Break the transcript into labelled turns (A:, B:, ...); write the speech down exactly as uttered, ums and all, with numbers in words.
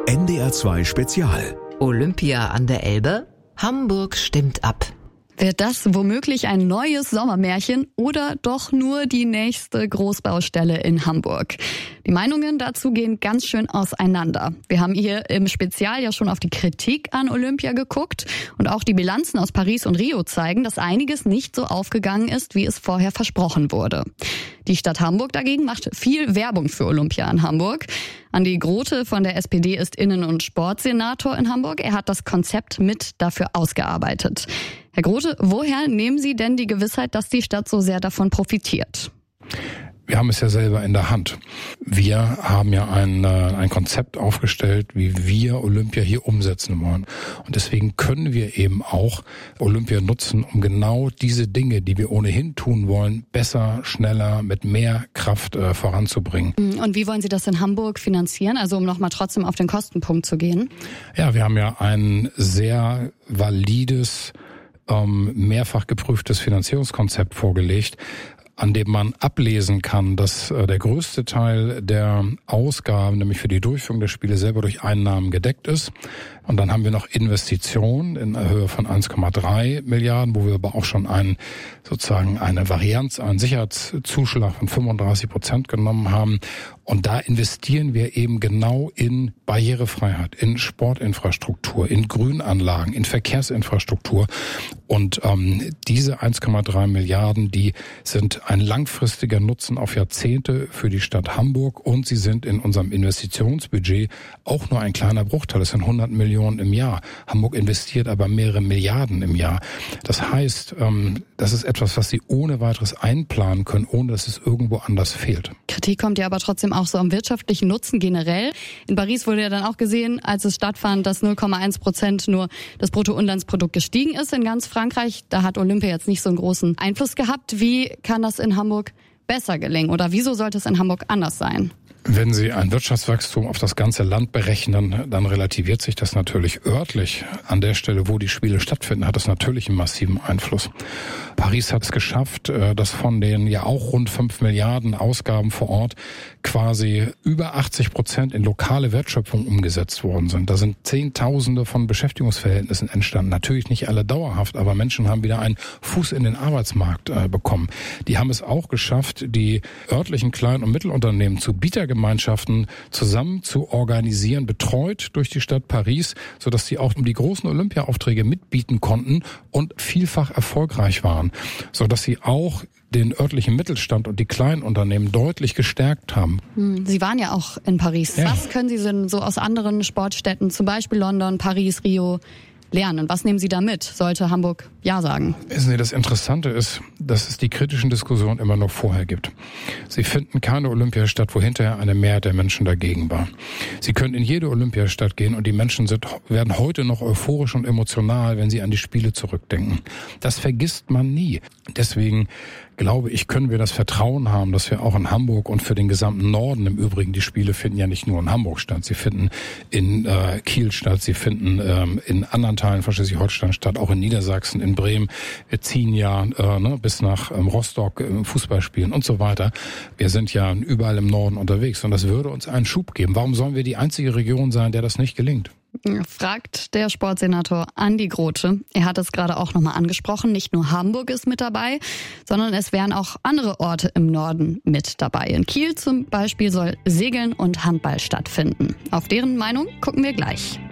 A: N D R zwei Spezial.
B: Olympia an der Elbe? Hamburg stimmt ab.
C: Wird das womöglich ein neues Sommermärchen oder doch nur die nächste Großbaustelle in Hamburg? Die Meinungen dazu gehen ganz schön auseinander. Wir haben hier im Spezial ja schon auf die Kritik an Olympia geguckt und auch die Bilanzen aus Paris und Rio zeigen, dass einiges nicht so aufgegangen ist, wie es vorher versprochen wurde. Die Stadt Hamburg dagegen macht viel Werbung für Olympia in Hamburg. Andi Grote von der S P D ist Innen- und Sportsenator in Hamburg. Er hat das Konzept mit dafür ausgearbeitet. Herr Grote, woher nehmen Sie denn die Gewissheit, dass die Stadt so sehr davon profitiert?
D: Wir haben es ja selber in der Hand. Wir haben ja ein, ein Konzept aufgestellt, wie wir Olympia hier umsetzen wollen. Und deswegen können wir eben auch Olympia nutzen, um genau diese Dinge, die wir ohnehin tun wollen, besser, schneller, mit mehr Kraft äh, voranzubringen.
C: Und wie wollen Sie das in Hamburg finanzieren? Also um nochmal trotzdem auf den Kostenpunkt zu gehen.
D: Ja, wir haben ja ein sehr valides, ähm, mehrfach geprüftes Finanzierungskonzept vorgelegt, an dem man ablesen kann, dass äh, der größte Teil der Ausgaben, nämlich für die Durchführung der Spiele, selber durch Einnahmen gedeckt ist. Und dann haben wir noch Investitionen in der Höhe von eins Komma drei Milliarden, wo wir aber auch schon einen, sozusagen eine Varianz, einen Sicherheitszuschlag von fünfunddreißig Prozent genommen haben. Und da investieren wir eben genau in Barrierefreiheit, in Sportinfrastruktur, in Grünanlagen, in Verkehrsinfrastruktur. Und ähm, diese eins Komma drei Milliarden, die sind ein langfristiger Nutzen auf Jahrzehnte für die Stadt Hamburg. Und sie sind in unserem Investitionsbudget auch nur ein kleiner Bruchteil. Das sind hundert Millionen im Jahr. Hamburg investiert aber mehrere Milliarden im Jahr. Das heißt, ähm, das ist etwas, was Sie ohne weiteres einplanen können, ohne dass es irgendwo anders fehlt.
C: Kritik kommt ja aber trotzdem auch so am wirtschaftlichen Nutzen generell. In Paris wurde ja dann auch gesehen, als es stattfand, dass null Komma eins Prozent nur das Bruttoinlandsprodukt gestiegen ist in ganz Frankreich. Da hat Olympia jetzt nicht so einen großen Einfluss gehabt. Wie kann das in Hamburg besser gelingen? Oder wieso sollte es in Hamburg anders sein?
D: Wenn Sie ein Wirtschaftswachstum auf das ganze Land berechnen, dann relativiert sich das natürlich örtlich. An der Stelle, wo die Spiele stattfinden, hat das natürlich einen massiven Einfluss. Paris hat es geschafft, dass von den ja auch rund fünf Milliarden Ausgaben vor Ort quasi über achtzig Prozent in lokale Wertschöpfung umgesetzt worden sind. Da sind Zehntausende von Beschäftigungsverhältnissen entstanden. Natürlich nicht alle dauerhaft, aber Menschen haben wieder einen Fuß in den Arbeitsmarkt äh, bekommen. Die haben es auch geschafft, die örtlichen Klein- und Mittelunternehmen zu Bietergemeinschaften zusammen zu organisieren, betreut durch die Stadt Paris, sodass sie auch um die großen Olympiaaufträge mitbieten konnten und vielfach erfolgreich waren, sodass sie auch den örtlichen Mittelstand und die Kleinunternehmen deutlich gestärkt haben.
C: Sie waren ja auch in Paris. Ja. Was können Sie denn so aus anderen Sportstädten, zum Beispiel London, Paris, Rio, lernen? Was nehmen Sie da mit? Sollte Hamburg Ja sagen?
D: Wissen Sie, das Interessante ist, dass es die kritischen Diskussionen immer noch vorher gibt. Sie finden keine Olympiastadt, wo hinterher eine Mehrheit der Menschen dagegen war. Sie können in jede Olympiastadt gehen und die Menschen sind, werden heute noch euphorisch und emotional, wenn sie an die Spiele zurückdenken. Das vergisst man nie. Deswegen glaube ich, können wir das Vertrauen haben, dass wir auch in Hamburg und für den gesamten Norden im Übrigen, die Spiele finden ja nicht nur in Hamburg statt, sie finden in äh, Kiel statt, sie finden ähm, in anderen Teilen von Schleswig-Holstein statt, auch in Niedersachsen, in Bremen. Wir ziehen ja äh, ne, bis nach ähm, Rostock äh, Fußball spielen und so weiter. Wir sind ja überall im Norden unterwegs und das würde uns einen Schub geben. Warum sollen wir die einzige Region sein, der das nicht gelingt?
C: Fragt der Sportsenator Andi Grote. Er hat es gerade auch nochmal angesprochen. Nicht nur Hamburg ist mit dabei, sondern es wären auch andere Orte im Norden mit dabei. In Kiel zum Beispiel soll Segeln und Handball stattfinden. Auf deren Meinung gucken wir gleich.